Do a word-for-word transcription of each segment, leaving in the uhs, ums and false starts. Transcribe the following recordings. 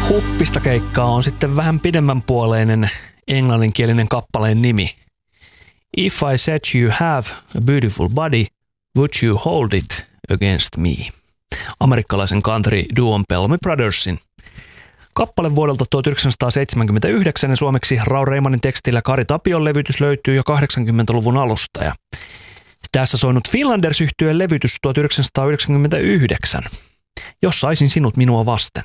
Huppista keikkaa on sitten vähän pidemmänpuoleinen englanninkielinen kappaleen nimi. If I said you have a beautiful body, would you hold it against me? Amerikkalaisen country-duon Bellamy Brothersin kappale vuodelta tuhatyhdeksänsataaseitsemänkymmentäyhdeksän ja suomeksi Raul Reimanin tekstillä Kari Tapion levytys löytyy jo kahdeksankymmentäluvun alusta. Ja tässä soinut Finlanders-yhtyeen levytys tuhatyhdeksänsataayhdeksänkymmentäyhdeksän. Jos saisin sinut minua vasten.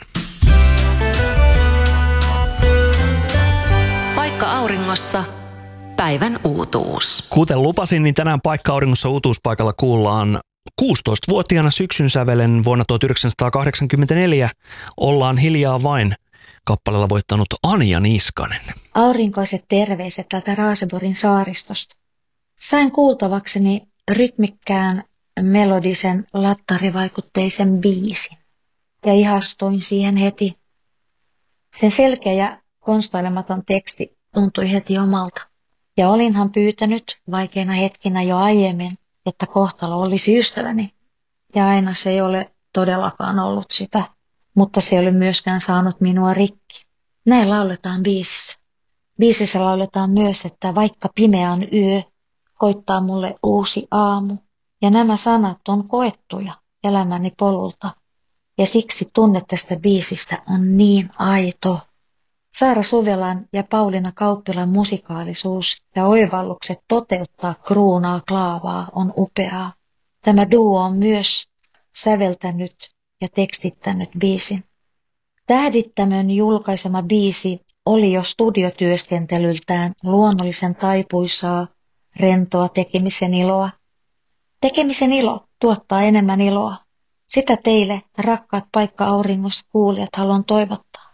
Paikka auringossa. Päivän uutuus. Kuten lupasin, niin tänään Paikka auringossa uutuuspaikalla kuullaan kuusitoistavuotiaana syksyn sävelen vuonna tuhatyhdeksänsataakahdeksankymmentäneljä Ollaan hiljaa vain kappaleella voittanut Anja Niskanen. Aurinkoiset terveiset täältä Raaseporin saaristosta. Sain kuultavakseni rytmikkään melodisen lattarivaikutteisen biisin ja ihastuin siihen heti. Sen selkeä ja konstailematon teksti tuntui heti omalta. Ja olinhan pyytänyt vaikeina hetkinä jo aiemmin, että kohtalo olisi ystäväni. Ja aina se ei ole todellakaan ollut sitä, mutta se ei ole myöskään saanut minua rikki. Näin lauletaan biisissä. Biisissä lauletaan myös, että vaikka pimeä on yö, koittaa mulle uusi aamu. Ja nämä sanat on koettuja elämäni polulta. Ja siksi tunne tästä biisistä on niin aito. Saara Suvelan ja Pauliina Kauppilan musikaalisuus ja oivallukset toteuttaa kruunaa klaavaa on upeaa. Tämä duo on myös säveltänyt ja tekstittänyt biisin. Tähdittämön julkaisema biisi oli jo studiotyöskentelyltään luonnollisen taipuisaa, rentoa tekemisen iloa. Tekemisen ilo tuottaa enemmän iloa. Sitä teille, rakkaat Paikka auringossa kuulijat, haluan toivottaa.